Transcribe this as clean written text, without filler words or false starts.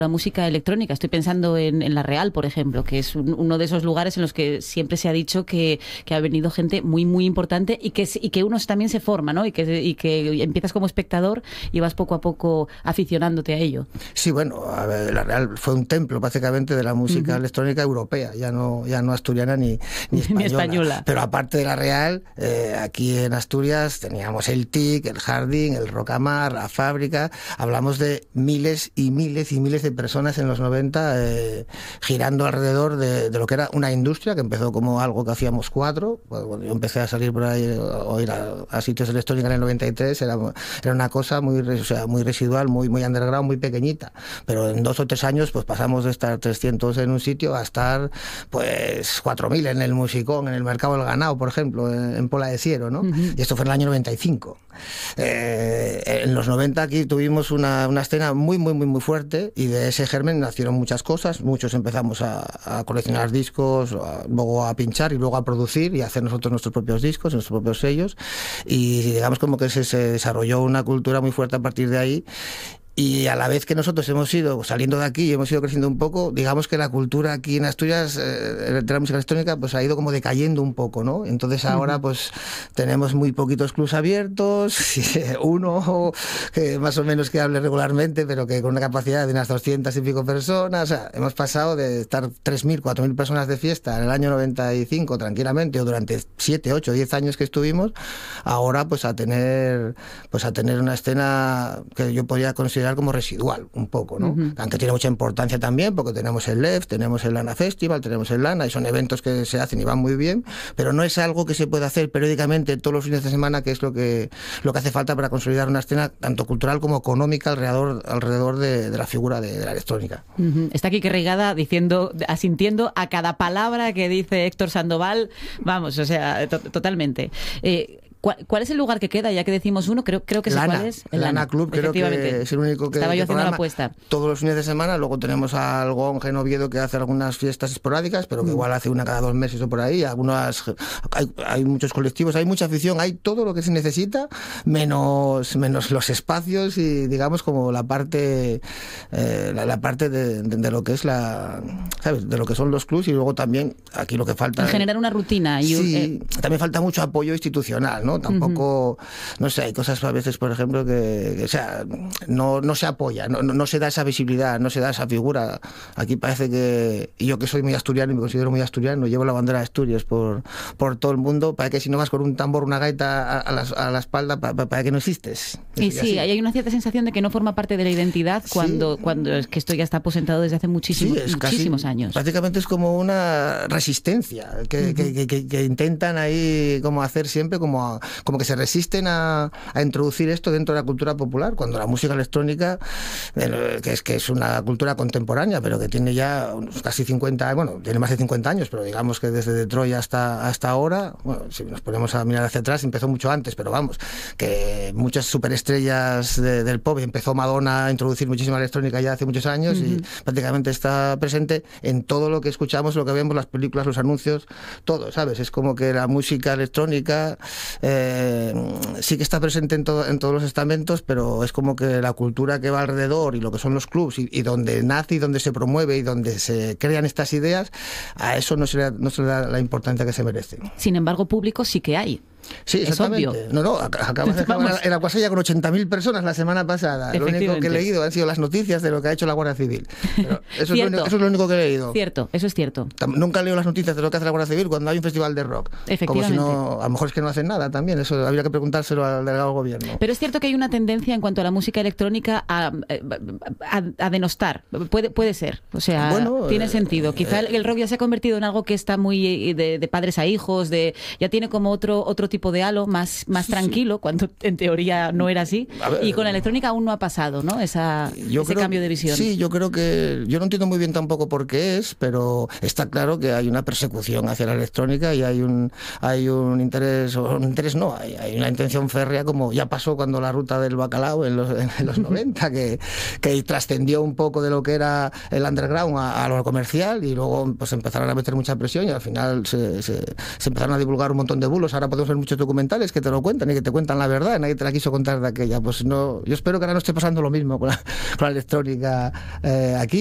la música electrónica. Estoy pensando en La Real, por ejemplo, que es uno de esos lugares en los que siempre se ha dicho que ha venido gente muy, muy importante y que uno también se forma, ¿no? Y que empiezas como espectador y vas poco a poco aficionándote a ello. Sí, bueno, a ver, La Real fue un templo básicamente de la música electrónica europea, ya no asturiana ni española. Pero aparte de La Real, aquí en Asturias teníamos el TIC, el Jardín, el Rocamar, la Fábrica. Hablamos de miles y miles y miles de personas en los 90 girando alrededor de lo que era una industria que empezó como algo que hacíamos cuatro. Cuando yo empecé a salir por ahí o ir a sitios de electrónica en el 93 era una cosa muy residual, muy underground, muy pequeñita, pero en 2 o 3 años pues pasamos de estar 300 en un sitio a estar pues 4.000 en el Musicón, en el Mercado del Ganado, por ejemplo, en Pola de Siero, ¿no? Y esto fue en el año 95. En los 90 aquí tuvimos una escena muy fuerte, y de ese germen nacieron muchas cosas. Muchos empezamos a coleccionar discos, luego a pinchar y luego a producir y a hacer nosotros nuestros propios discos, nuestros propios sellos, y digamos como que se desarrolló una cultura muy fuerte a partir de ahí. Y a la vez que nosotros hemos ido saliendo de aquí y hemos ido creciendo un poco, digamos que la cultura aquí en Asturias de la música electrónica pues ha ido como decayendo un poco, ¿no? Entonces ahora pues tenemos muy poquitos clubs abiertos, uno que más o menos que hable regularmente, pero que con una capacidad de unas 200 y pico personas. O sea, hemos pasado de estar 3.000, 4.000 personas de fiesta en el año 95 tranquilamente, o durante 7, 8, 10 años que estuvimos, ahora pues a tener una escena que yo podría considerar como residual un poco, ¿no? Aunque tiene mucha importancia también, porque tenemos el LEF, tenemos el Lana Festival, tenemos el Lana, y son eventos que se hacen y van muy bien, pero no es algo que se puede hacer periódicamente todos los fines de semana, que es lo que hace falta para consolidar una escena tanto cultural como económica alrededor de la figura de la electrónica. Está aquí Reigada asintiendo a cada palabra que dice Héctor Sandoval, vamos, o sea, totalmente. ¿Cuál es el lugar que queda? Ya que decimos uno, creo que sé cuál es. El Lana Club, creo que es el único que estaba yo haciendo la apuesta. Todos los fines de semana. Luego tenemos al Gonge en Oviedo, que hace algunas fiestas esporádicas, pero que igual hace una cada 2 meses o por ahí. Hay muchos colectivos, hay mucha afición, hay todo lo que se necesita, menos los espacios y digamos como la parte de lo que es ¿sabes? De lo que son los clubs. Y luego también aquí lo que falta generar una rutina. También falta mucho apoyo institucional, ¿no? Tampoco, no sé, hay cosas a veces, por ejemplo, que o sea, no se apoya, no se da esa visibilidad, no se da esa figura. Aquí parece que, y yo que soy muy asturiano y me considero muy asturiano, llevo la bandera de Asturias por todo el mundo, parece que si no vas con un tambor, una gaita a la espalda, parece que no existes. Y sí, hay una cierta sensación de que no forma parte de la identidad cuando es que esto ya está aposentado desde hace muchísimos años. Prácticamente es como una resistencia que intentan ahí como hacer siempre, como que se resisten a introducir esto dentro de la cultura popular, cuando la música electrónica, que es una cultura contemporánea, pero que tiene ya casi 50, bueno, tiene más de 50 años, pero digamos que desde Detroit hasta ahora, bueno, si nos ponemos a mirar hacia atrás, empezó mucho antes, pero vamos, que muchas superestrellas del pop, empezó Madonna a introducir muchísima electrónica ya hace muchos años, y prácticamente está presente en todo lo que escuchamos, lo que vemos, las películas, los anuncios, todo, ¿sabes? Es como que la música electrónica sí que está presente en todos los estamentos, pero es como que la cultura que va alrededor y lo que son los clubs y donde nace y donde se promueve y donde se crean estas ideas, a eso no se le da la importancia que se merece. Sin embargo, público sí que hay. Sí, exactamente. No, acabamos de acabar en Aguasella con 80.000 personas la semana pasada. Lo único que he leído han sido las noticias de lo que ha hecho la Guardia Civil. Pero eso es lo único que he leído. Cierto, eso es cierto. Nunca leo las noticias de lo que hace la Guardia Civil cuando hay un festival de rock. Como si no, a lo mejor es que no hacen nada también. Eso habría que preguntárselo al delegado del gobierno. Pero es cierto que hay una tendencia en cuanto a la música electrónica a denostar. Puede ser. O sea, bueno, tiene sentido. Quizá el rock ya se ha convertido en algo que está muy de padres a hijos, ya tiene como otro tipo de halo, más tranquilo, cuando en teoría no era así. Y con la electrónica aún no ha pasado, ¿no? Ese cambio de visión. Sí, yo creo que... Yo no entiendo muy bien tampoco por qué es, pero está claro que hay una persecución hacia la electrónica y hay un interés... hay una intención férrea, como ya pasó cuando la ruta del bacalao en los 90, que trascendió un poco de lo que era el underground a lo comercial, y luego pues empezaron a meter mucha presión y al final se empezaron a divulgar un montón de bulos. Ahora podemos ver muchos documentales que te lo cuentan y que te cuentan la verdad, nadie te la quiso contar de aquella. Pues no, yo espero que ahora no esté pasando lo mismo con la electrónica aquí.